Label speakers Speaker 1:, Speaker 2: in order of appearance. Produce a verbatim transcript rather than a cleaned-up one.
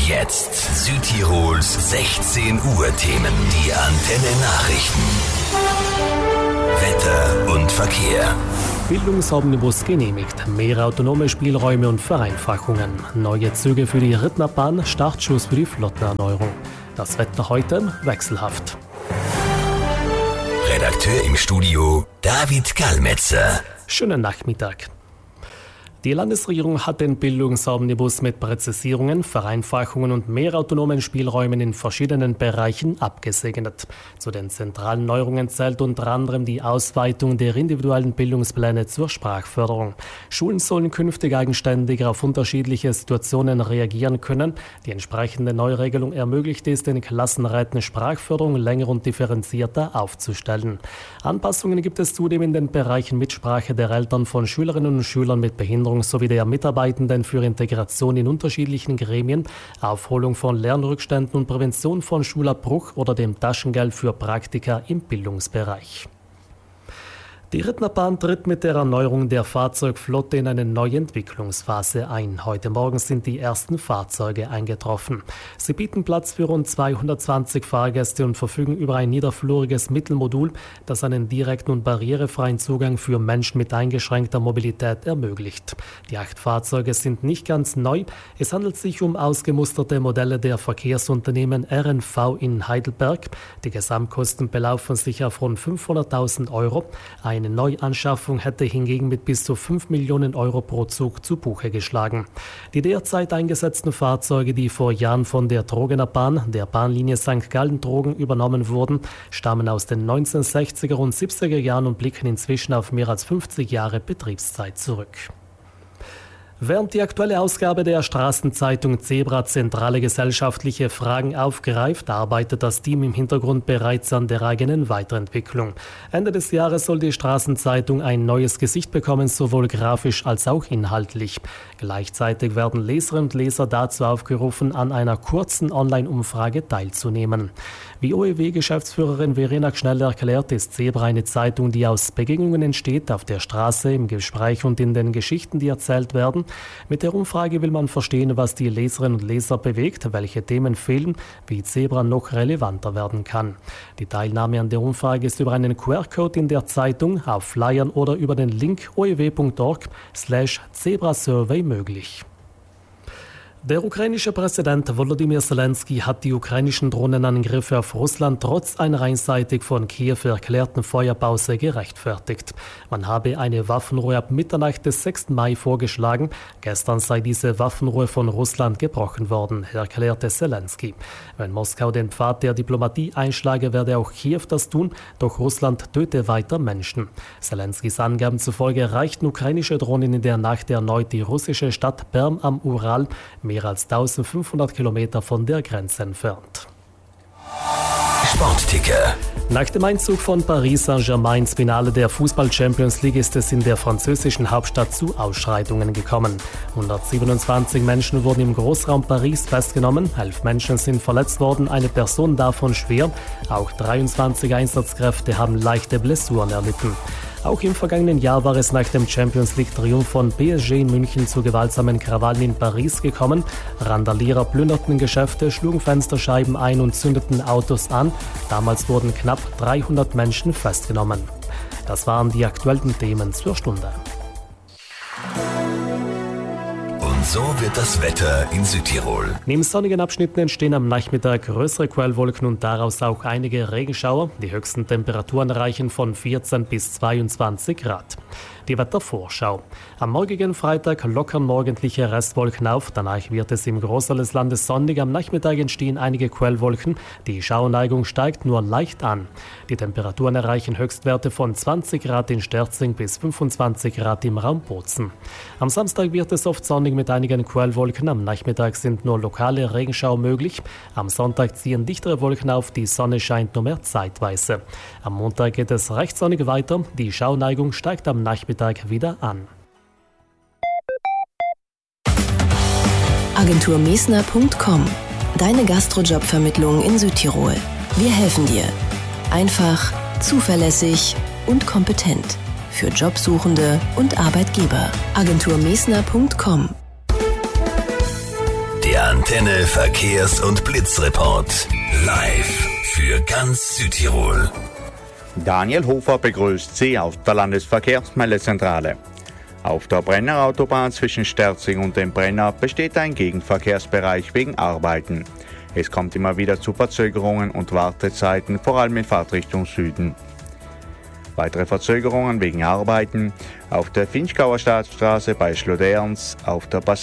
Speaker 1: Jetzt Südtirols sechzehn Uhr Themen. Die Antenne Nachrichten. Wetter und Verkehr.
Speaker 2: Bildungsomnibus genehmigt. Mehr autonome Spielräume und Vereinfachungen. Neue Züge für die Rittnerbahn. Startschuss für die Flottenerneuerung. Das Wetter heute wechselhaft.
Speaker 1: Redakteur im Studio David Gallmetzer.
Speaker 2: Schönen Nachmittag. Die Landesregierung hat den Bildungsomnibus mit Präzisierungen, Vereinfachungen und mehr autonomen Spielräumen in verschiedenen Bereichen abgesegnet. Zu den zentralen Neuerungen zählt unter anderem die Ausweitung der individuellen Bildungspläne zur Sprachförderung. Schulen sollen künftig eigenständiger auf unterschiedliche Situationen reagieren können. Die entsprechende Neuregelung ermöglicht es den Klassenräten, Sprachförderung länger und differenzierter aufzustellen. Anpassungen gibt es zudem in den Bereichen Mitsprache der Eltern von Schülerinnen und Schülern mit Behinderung sowie der Mitarbeitenden für Integration in unterschiedlichen Gremien, Aufholung von Lernrückständen und Prävention von Schulabbruch oder dem Taschengeld für Praktika im Bildungsbereich. Die Rittnerbahn tritt mit der Erneuerung der Fahrzeugflotte in eine neue Entwicklungsphase ein. Heute Morgen sind die ersten Fahrzeuge eingetroffen. Sie bieten Platz für rund zweihundertzwanzig Fahrgäste und verfügen über ein niederfluriges Mittelmodul, das einen direkten und barrierefreien Zugang für Menschen mit eingeschränkter Mobilität ermöglicht. Die acht Fahrzeuge sind nicht ganz neu. Es handelt sich um ausgemusterte Modelle der Verkehrsunternehmen R N V in Heidelberg. Die Gesamtkosten belaufen sich auf rund fünfhunderttausend Euro. Eine Neuanschaffung hätte hingegen mit bis zu fünf Millionen Euro pro Zug zu Buche geschlagen. Die derzeit eingesetzten Fahrzeuge, die vor Jahren von der Trogener Bahn, der Bahnlinie Sankt Gallen-Trogen, übernommen wurden, stammen aus den neunzehnhundertsechziger und siebziger Jahren und blicken inzwischen auf mehr als fünfzig Jahre Betriebszeit zurück. Während die aktuelle Ausgabe der Straßenzeitung Zebra zentrale gesellschaftliche Fragen aufgreift, arbeitet das Team im Hintergrund bereits an der eigenen Weiterentwicklung. Ende des Jahres soll die Straßenzeitung ein neues Gesicht bekommen, sowohl grafisch als auch inhaltlich. Gleichzeitig werden Leserinnen und Leser dazu aufgerufen, an einer kurzen Online-Umfrage teilzunehmen. Wie O E W-Geschäftsführerin Verena Schnell erklärt, ist Zebra eine Zeitung, die aus Begegnungen entsteht, auf der Straße, im Gespräch und in den Geschichten, die erzählt werden. Mit der Umfrage will man verstehen, was die Leserinnen und Leser bewegt, welche Themen fehlen, wie Zebra noch relevanter werden kann. Die Teilnahme an der Umfrage ist über einen Q R-Code in der Zeitung, auf Flyern oder über den Link o e w punkt org slash zebra survey möglich. Der ukrainische Präsident Volodymyr Zelensky hat die ukrainischen Drohnenangriffe auf Russland trotz einer einseitig von Kiew erklärten Feuerpause gerechtfertigt. Man habe eine Waffenruhe ab Mitternacht des sechsten Mai vorgeschlagen. Gestern sei diese Waffenruhe von Russland gebrochen worden, erklärte Zelensky. Wenn Moskau den Pfad der Diplomatie einschlage, werde auch Kiew das tun, doch Russland töte weiter Menschen. Zelenskys Angaben zufolge erreichten ukrainische Drohnen in der Nacht erneut die russische Stadt Perm am Ural, mehr als eintausendfünfhundert Kilometer von der Grenze entfernt.
Speaker 1: Sportticker.
Speaker 2: Nach dem Einzug von Paris Saint-Germain ins Finale der Fußball-Champions League ist es in der französischen Hauptstadt zu Ausschreitungen gekommen. hundertsiebenundzwanzig Menschen wurden im Großraum Paris festgenommen, elf Menschen sind verletzt worden, eine Person davon schwer. Auch dreiundzwanzig Einsatzkräfte haben leichte Blessuren erlitten. Auch im vergangenen Jahr war es nach dem Champions-League-Triumph von P S G in München zu gewaltsamen Krawallen in Paris gekommen. Randalierer plünderten Geschäfte, schlugen Fensterscheiben ein und zündeten Autos an. Damals wurden knapp dreihundert Menschen festgenommen. Das waren die aktuellen Themen zur Stunde.
Speaker 1: So wird das Wetter in Südtirol.
Speaker 2: Neben sonnigen Abschnitten entstehen am Nachmittag größere Quellwolken und daraus auch einige Regenschauer. Die höchsten Temperaturen reichen von vierzehn bis zweiundzwanzig Grad. Die Wettervorschau. Am morgigen Freitag lockern morgendliche Restwolken auf. Danach wird es im Großteil des Landes sonnig. Am Nachmittag entstehen einige Quellwolken. Die Schauerneigung steigt nur leicht an. Die Temperaturen erreichen Höchstwerte von zwanzig Grad in Sterzing bis fünfundzwanzig Grad im Raum Bozen. Am Samstag wird es oft sonnig mit einigen Quellwolken. Am Nachmittag sind nur lokale Regenschauer möglich. Am Sonntag ziehen dichtere Wolken auf. Die Sonne scheint nur mehr zeitweise. Am Montag geht es recht sonnig weiter. Die Schauerneigung steigt am Nachmittag wieder an.
Speaker 3: Agentur Mesner Punkt com. Deine Gastrojobvermittlung in Südtirol. Wir helfen dir. Einfach, zuverlässig und kompetent. Für Jobsuchende und Arbeitgeber. Agentur Mesner Punkt com.
Speaker 1: Der Antenne Verkehrs- und Blitzreport. Live für ganz Südtirol.
Speaker 4: Daniel Hofer begrüßt Sie auf der Landesverkehrsmeldezentrale. Auf der Brenner Autobahn zwischen Sterzing und dem Brenner besteht ein Gegenverkehrsbereich wegen Arbeiten. Es kommt immer wieder zu Verzögerungen und Wartezeiten, vor allem in Fahrtrichtung Süden. Weitere Verzögerungen wegen Arbeiten auf der Finchgauer Staatsstraße bei Schloderns, auf der Bas